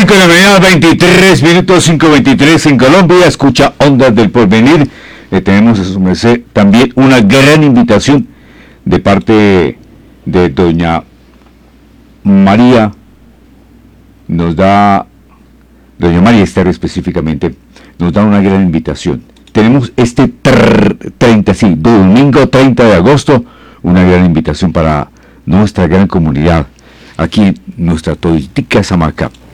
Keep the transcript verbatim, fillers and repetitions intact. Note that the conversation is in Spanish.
cinco de la mañana, veintitrés minutos, cinco veintitrés en Colombia. Escucha Ondas del Porvenir. Le tenemos a su merced también una gran invitación de parte de doña María. Nos da, doña María Esther específicamente, nos da una gran invitación. Tenemos este treinta, sí, domingo treinta de agosto, una gran invitación para nuestra gran comunidad aquí en nuestra toditica Samaca.